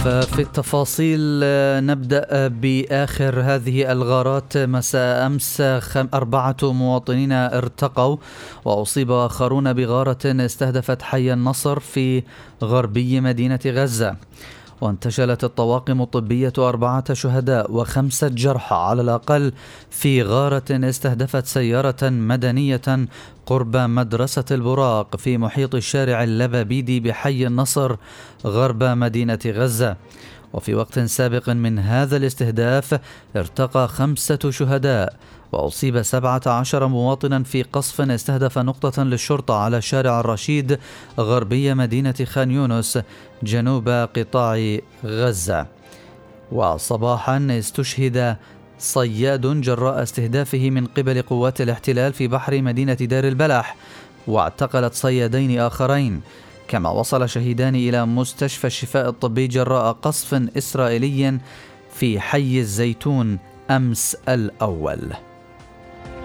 ففي التفاصيل نبدأ بآخر هذه الغارات. مساء أمس 4 مواطنين ارتقوا وأصيب آخرون بغارة استهدفت حي النصر في غربي مدينة غزة. وانتشلت الطواقم الطبية 4 شهداء و5 جرحى على الأقل في غارة استهدفت سيارة مدنية قرب مدرسة البراق في محيط الشارع اللبابيدي بحي النصر غرب مدينة غزة. وفي وقت سابق من هذا الاستهداف ارتقى 5 شهداء وأصيب 17 مواطنا في قصف استهدف نقطة للشرطة على شارع الرشيد غربية مدينة خان يونس جنوب قطاع غزة. وصباحا استشهد صياد جراء استهدافه من قبل قوات الاحتلال في بحر مدينة دار البلح، واعتقلت صيادين آخرين، كما وصل شهيدان إلى مستشفى الشفاء الطبي جراء قصف إسرائيلي في حي الزيتون أمس الأول.